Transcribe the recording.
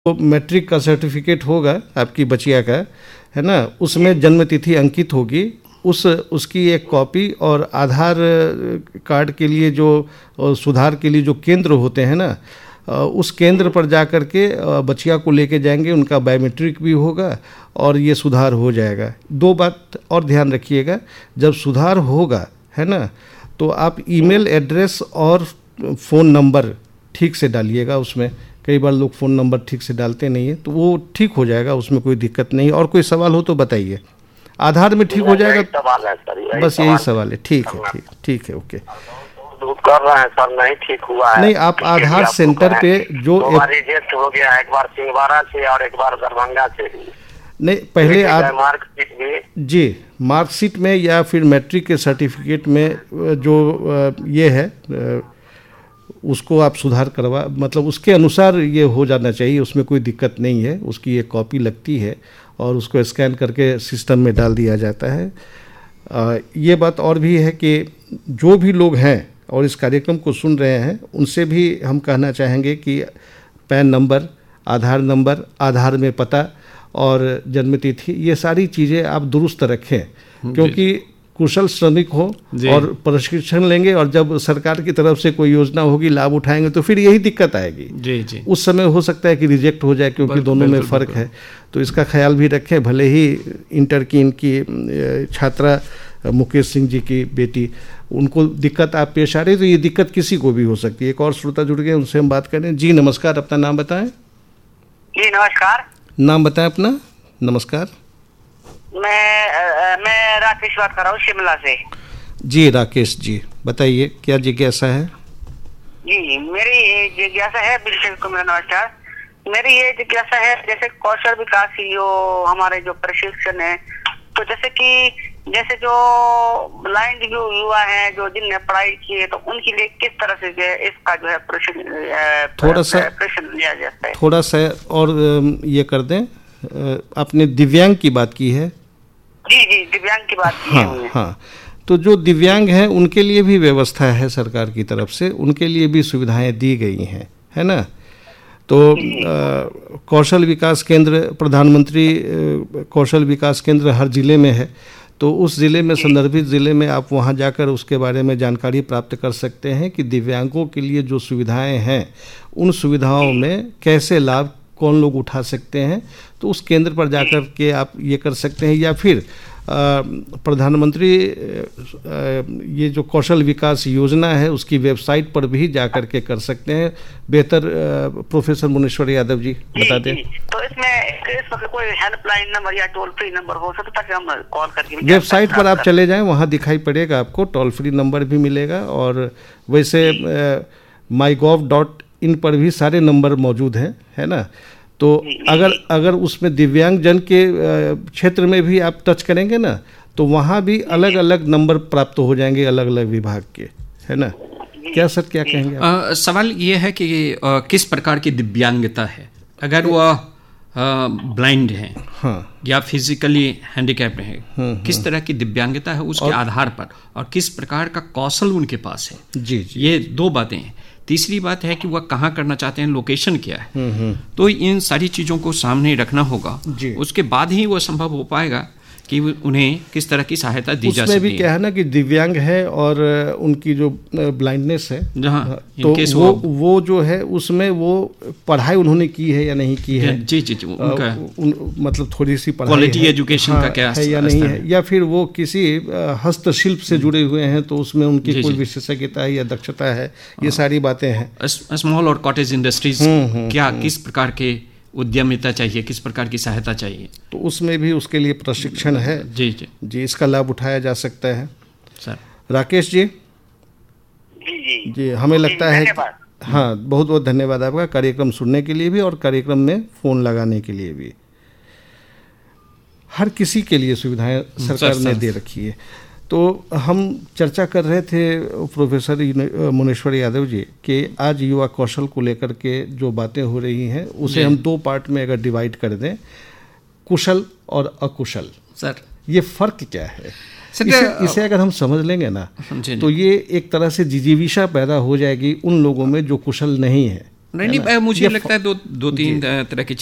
तो मैट्रिक का सर्टिफिकेट होगा आपकी बचिया का, है ना, उसमें जन्म तिथि अंकित होगी, उसकी एक कॉपी, और आधार कार्ड के लिए जो सुधार के लिए जो केंद्र होते हैं ना, उस केंद्र पर जा कर के बचिया को लेके जाएंगे, उनका बायोमेट्रिक भी होगा और ये सुधार हो जाएगा। दो बात और ध्यान रखिएगा, जब सुधार होगा, है ना, तो आप ईमेल एड्रेस और फ़ोन नंबर ठीक से डालिएगा उसमें। कई बार लोग फ़ोन नंबर ठीक से डालते नहीं है, तो वो ठीक हो जाएगा, उसमें कोई दिक्कत नहीं। और कोई सवाल हो तो बताइए। आधार में ठीक हो जाएगा, सवाल है सर, बस यही सवाल है। ठीक है, ठीक है, ओके। कर रहे हैं सर, नहीं ठीक हुआ है। नहीं, आप आधार सेंटर पे जो रिजेक्ट हो गया, एक बार सिंहवाड़ा से और एक बार दरभंगा से। नहीं, पहले आप मार्कशीट भी जी, मार्कशीट में या फिर मैट्रिक के सर्टिफिकेट में जो ये है, उसको आप सुधार करवा, मतलब उसके अनुसार ये हो जाना चाहिए, उसमें कोई दिक्कत नहीं है। उसकी एक कॉपी लगती है और उसको स्कैन करके सिस्टम में डाल दिया जाता है। ये बात और भी है कि जो भी लोग हैं और इस कार्यक्रम को सुन रहे हैं, उनसे भी हम कहना चाहेंगे कि पैन नंबर, आधार नंबर, आधार में पता और जन्मतिथि, ये सारी चीज़ें आप दुरुस्त रखें, क्योंकि कुशल श्रमिक हो और प्रशिक्षण लेंगे, और जब सरकार की तरफ से कोई योजना होगी, लाभ उठाएंगे, तो फिर यही दिक्कत आएगी। जी। उस समय हो सकता है कि रिजेक्ट हो जाए, क्योंकि दोनों में फ़र्क है। तो इसका ख्याल भी रखें। भले ही इंटर की इनकी छात्रा मुकेश सिंह जी की बेटी, उनको दिक्कत आप पेश आ रही, तो ये दिक्कत किसी को भी हो सकती है। एक और श्रोता जुड़ गए, उनसे हम बात करें। जी नमस्कार, अपना नाम बताएं। जी नमस्कार। नाम बताएं अपना। नमस्कार। मैं राकेश बात कर रहा हूँ शिमला से। जी राकेश जी, बताइए क्या जिज्ञासा है। जी, मेरी जिज्ञासा है, बिल्कुल को मेरा नमस्कार। मेरी ये जिज्ञासा है, जैसे कौशल विकास जो हमारे जो प्रशिक्षण है, तो जैसे जो ब्लाइंड जो युवा हैं, जो जिनने पढ़ाई की है, तो उनके लिए किस तरह से जो है इसका जो है प्रशिक्षण लिया जाता है। थोड़ा सा और ये कर दें, आपने दिव्यांग की बात की है। जी, दिव्यांग की बात की है। हाँ, तो जो दिव्यांग हैं उनके लिए भी व्यवस्था है सरकार की तरफ से, उनके लिए भी सुविधाएं दी गई हैं, है ना। तो कौशल विकास केंद्र, प्रधानमंत्री कौशल विकास केंद्र हर ज़िले में है, तो उस ज़िले में, संदर्भित ज़िले में आप वहाँ जाकर उसके बारे में जानकारी प्राप्त कर सकते हैं कि दिव्यांगों के लिए जो सुविधाएं हैं, उन सुविधाओं में कैसे लाभ कौन लोग उठा सकते हैं। तो उस केंद्र पर जाकर के आप ये कर सकते हैं, या फिर प्रधानमंत्री ये जो कौशल विकास योजना है उसकी वेबसाइट पर भी जाकर के कर सकते हैं। बेहतर प्रोफेसर मुनेश्वर यादव जी बता दें। तो इसमें कोई हेल्पलाइन नंबर या टोल फ्री नंबर हो सकता है कि हम कॉल करके? वेबसाइट पर आप चले जाएं, वहाँ दिखाई पड़ेगा आपको, टोल फ्री नंबर भी मिलेगा, और वैसे mygov.in पर भी सारे नंबर मौजूद हैं, है ना। तो अगर उसमें दिव्यांग जन के क्षेत्र में भी आप टच करेंगे ना, तो वहाँ भी अलग अलग नंबर प्राप्त हो जाएंगे, अलग अलग विभाग के, है ना। क्या सर, क्या कहेंगे आप? सवाल ये है कि किस प्रकार की दिव्यांगता है, अगर वह ब्लाइंड हैं, हाँ, या फिजिकली हैंडीकैप्ड हैं, किस तरह की दिव्यांगता है उसके आधार पर, और किस प्रकार का कौशल उनके पास है। जी, ये दो बातें हैं। तीसरी बात है कि वह कहाँ करना चाहते हैं, लोकेशन क्या है। तो इन सारी चीज़ों को सामने रखना होगा, उसके बाद ही वह संभव हो पाएगा कि उन्हें किस तरह की सहायता दी जा सकती है। उसमें भी क्या है ना कि दिव्यांग है और उनकी जो ब्लाइंडनेस है, जहाँ तो वो जो है उसमें वो पढ़ाई उन्होंने की है या नहीं की है। जी, उनका मतलब थोड़ी सी पढ़ाई, क्वालिटी एजुकेशन का क्या है या नहीं है, या फिर वो किसी हस्तशिल्प से जुड़े हुए हैं, तो उसमें उनकी कोई विशेषज्ञता है या दक्षता है, ये सारी बातें हैं। स्मॉल और कॉटेज इंडस्ट्रीज क्या, किस प्रकार के उद्यमिता चाहिए, किस प्रकार की सहायता चाहिए, तो उसमें भी उसके लिए प्रशिक्षण है। जी, इसका लाभ उठाया जा सकता है। सर राकेश जी, जी हमें लगता है, हाँ, बहुत बहुत धन्यवाद आपका कार्यक्रम सुनने के लिए भी और कार्यक्रम में फ़ोन लगाने के लिए भी। हर किसी के लिए सुविधाएं सरकार ने दे रखी है। तो हम चर्चा कर रहे थे प्रोफेसर मुनेश्वर यादव जी कि आज युवा कौशल को लेकर के जो बातें हो रही हैं, उसे हम दो पार्ट में अगर डिवाइड कर दें, कुशल और अकुशल। सर, ये फ़र्क क्या है? इसे अगर हम समझ लेंगे ना, तो ये एक तरह से जिजीविषा पैदा हो जाएगी उन लोगों में जो कुशल नहीं है, नहीं, मुझे लगता है दो तीन तरह की